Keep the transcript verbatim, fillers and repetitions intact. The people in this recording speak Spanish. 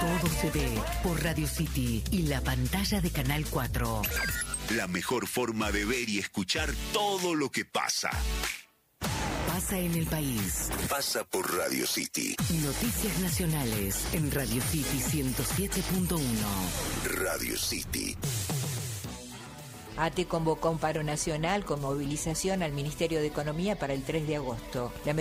Todo se ve por Radio City y la pantalla de Canal cuatro. La mejor forma de ver y escuchar todo lo que pasa. Pasa en el país. Pasa por Radio City. Noticias nacionales en Radio City ciento siete punto uno. Radio City. A T E convocó un paro nacional con movilización al Ministerio de Economía para el tres de agosto. La